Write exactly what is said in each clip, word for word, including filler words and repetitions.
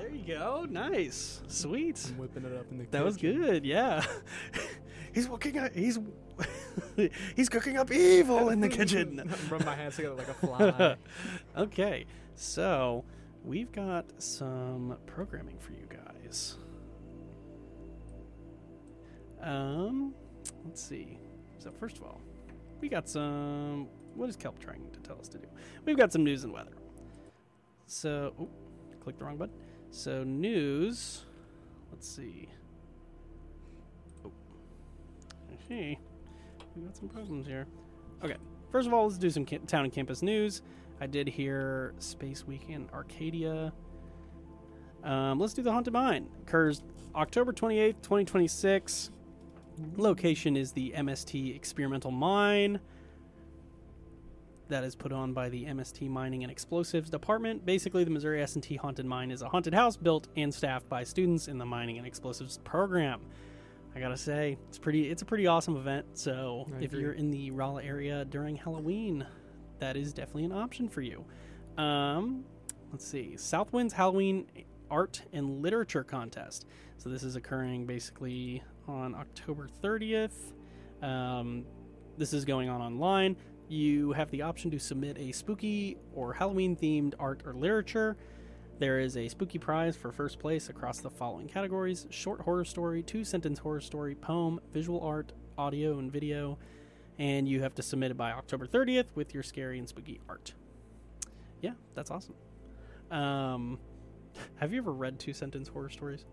There you go. Nice. Sweet. I'm whipping it up in the That was kitchen. good. Yeah. he's cooking up, he's he's cooking up evil in the kitchen. Rub my hands together like a fly. Okay. So, we've got some programming for you guys. Um, let's see. So, first of all, we got some. What is Kelp trying to tell us to do? We've got some news and weather. So, oh, click the wrong button. So, news. Let's see. Oh, okay. We got some problems here. Okay. First of all, let's do some ca- town and campus news. I did hear Space Week in Arcadia. Um, let's do the Haunted Mine. Occurs October twenty-eighth, twenty twenty-six. Location is the M S T Experimental Mine. That is put on by the M S T Mining and Explosives Department. Basically, the Missouri S and T Haunted Mine is a haunted house built and staffed by students in the Mining and Explosives program. I gotta say, it's pretty. It's a pretty awesome event. So I if agree. you're in the Raleigh area during Halloween, that is definitely an option for you. Um, let's see. Southwind's Halloween Art and Literature Contest. So this is occurring basically on October thirtieth. Um, this is going on online. You have the option to submit a spooky or Halloween-themed art or literature. There is a spooky prize for first place across the following categories: short horror story, two-sentence horror story, poem, visual art, audio, and video. And you have to submit it by October thirtieth with your scary and spooky art. Yeah, that's awesome. Um, have you ever read two-sentence horror stories?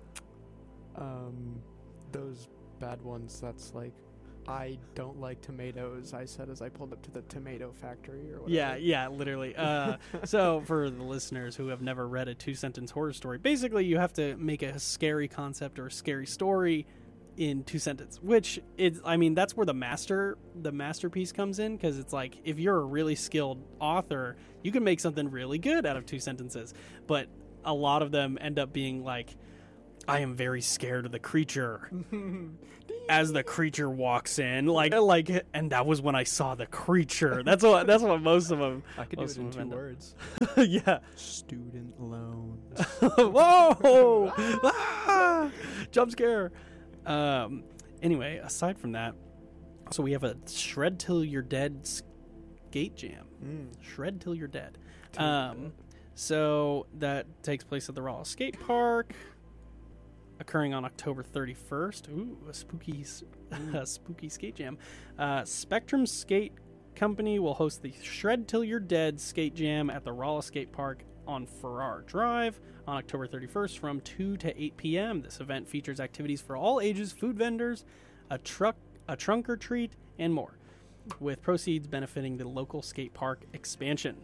Um, those bad ones. That's like, I don't like tomatoes. I said as I pulled up to the tomato factory or whatever. Yeah, yeah, literally. Uh, so for the listeners who have never read a two-sentence horror story, basically you have to make a scary concept or a scary story in two sentences, which is, I mean, that's where the master, the masterpiece comes in, because it's like, if you're a really skilled author, you can make something really good out of two sentences, but a lot of them end up being like, I am very scared of the creature as the creature walks in, like, like, and that was when I saw the creature. That's what, that's what most of them, I could do most it in of two them end up- words. yeah. Student loans. Whoa! Ah! Jump scare. Um. Anyway, aside from that, so we have a Shred Till You're Dead skate jam. Mm. Shred Till You're Dead. Till Um. dead. So that takes place at the Raleigh Skate Park, occurring on October thirty-first. Ooh, a spooky, s- a spooky skate jam. Uh, Spectrum Skate Company will host the Shred Till You're Dead skate jam at the Raleigh Skate Park on Farrar Drive on October thirty-first from two to eight p.m. This event features activities for all ages, food vendors, a truck, a trunk or treat, and more, with proceeds benefiting the local skate park expansion.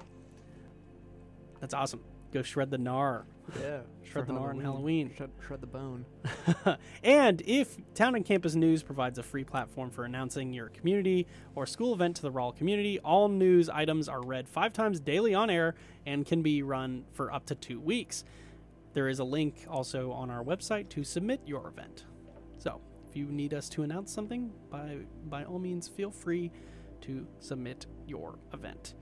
That's awesome. Go shred the gnar. Yeah. Shred for the gnar on Halloween. Shred, shred the bone. And if Town and Campus News provides a free platform for announcing your community or school event to the Raleigh community, all news items are read five times daily on air and can be run for up to two weeks. There is a link also on our website to submit your event. So if you need us to announce something, by by all means, feel free to submit your event.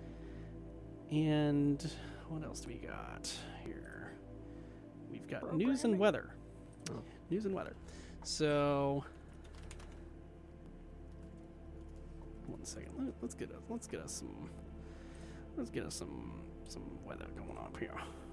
And what else do we got here? We've got news and weather. Oh. News and weather. So, one second. Let, let's get us. Let's get us some. Let's get us some some weather going on here.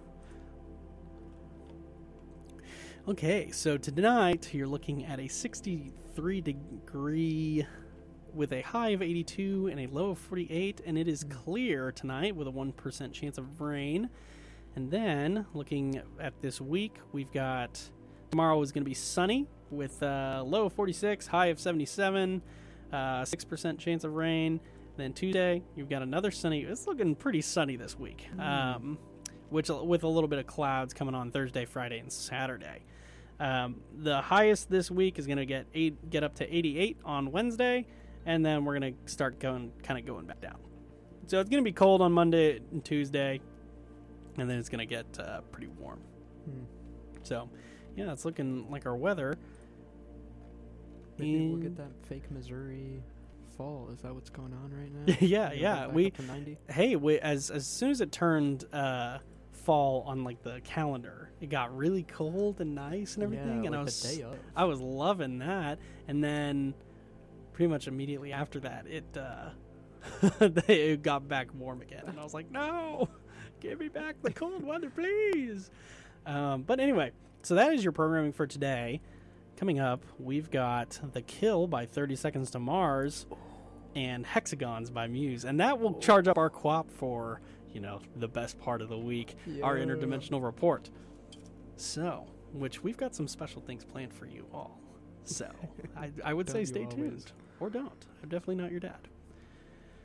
Okay, so tonight you're looking at a sixty-three degree with a high of eighty-two and a low of forty-eight, and it is clear tonight with a one percent chance of rain. And then looking at this week, we've got tomorrow is going to be sunny with a low of forty-six, high of seventy-seven, uh, six percent chance of rain. Then Tuesday, you've got another sunny. It's looking pretty sunny this week, Mm. um, which with a little bit of clouds coming on Thursday, Friday, and Saturday. Um, the highest this week is going to get eight, get up to eighty-eight on Wednesday, and then we're going to start going, kind of going back down. So it's going to be cold on Monday and Tuesday, and then it's going to get uh, pretty warm. Hmm. So, yeah, it's looking like our weather. Maybe we'll And- get that fake Missouri fall. Is that what's going on right now? yeah, Maybe yeah. we'll go We back up to ninety? hey, we, as as soon as it turned uh, fall on like the calendar. It got really cold and nice and everything, yeah, and like I was the day of. I was loving that. And then pretty much immediately after that, it uh, it got back warm again, and I was like, no, give me back the cold weather, please. Um, but anyway, so that is your programming for today. Coming up, we've got The Kill by thirty Seconds to Mars and Hexagons by Muse. And that will charge up our Q O P for, you know, the best part of the week, our Yeah. interdimensional report. So, which we've got some special things planned for you all. So, I, I would Don't say you stay always? tuned. Or don't. I'm definitely not your dad.